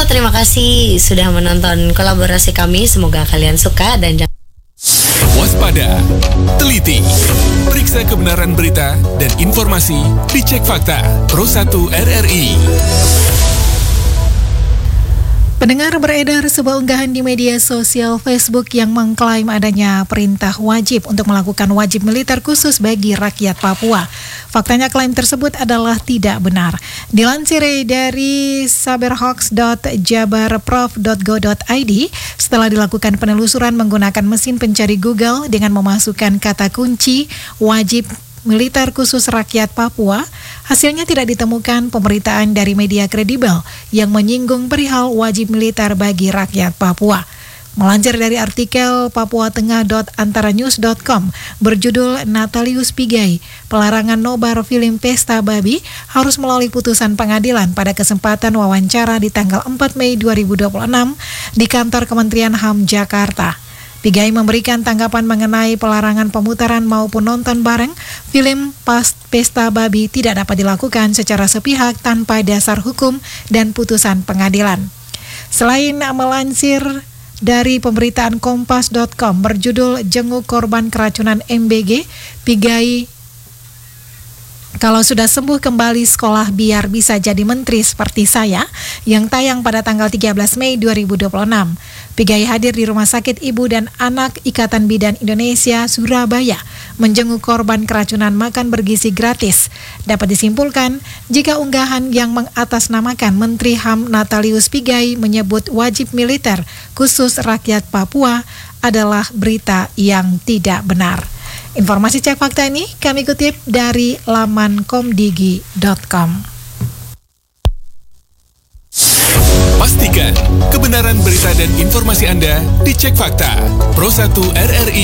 terima kasih sudah menonton kolaborasi kami. Semoga kalian suka dan jangan Waspada, teliti, periksa kebenaran berita dan informasi, dicek fakta. Pro 1 RRI. Pendengar, beredar sebuah unggahan di media sosial Facebook yang mengklaim adanya perintah wajib untuk melakukan wajib militer khusus bagi rakyat Papua. Faktanya klaim tersebut adalah tidak benar. Dilansir dari saberhoax.jabarprof.go.id, setelah dilakukan penelusuran menggunakan mesin pencari Google dengan memasukkan kata kunci wajib militer khusus rakyat Papua, hasilnya tidak ditemukan pemberitaan dari media kredibel yang menyinggung perihal wajib militer bagi rakyat Papua. Melansir dari artikel papuatengah.antaranews.com berjudul Natalius Pigai, pelarangan nobar film Pesta Babi harus melalui putusan pengadilan pada kesempatan wawancara di tanggal 4 Mei 2026 di kantor Kementerian HAM Jakarta. Pigai memberikan tanggapan mengenai pelarangan pemutaran maupun nonton bareng film Pesta Babi tidak dapat dilakukan secara sepihak tanpa dasar hukum dan putusan pengadilan. Selain melansir dari pemberitaan kompas.com berjudul Jenguk Korban Keracunan MBG, Pigai kalau sudah sembuh kembali sekolah biar bisa jadi menteri seperti saya, yang tayang pada tanggal 13 Mei 2026. Pigai hadir di Rumah Sakit Ibu dan Anak Ikatan Bidan Indonesia, Surabaya, menjenguk korban keracunan makan bergizi gratis. Dapat disimpulkan, jika unggahan yang mengatasnamakan Menteri HAM Natalius Pigai menyebut wajib militer khusus rakyat Papua adalah berita yang tidak benar. Informasi cek fakta ini kami kutip dari laman komdigi.com. Pastikan kebenaran berita dan informasi Anda dicek fakta. Pro 1 RRI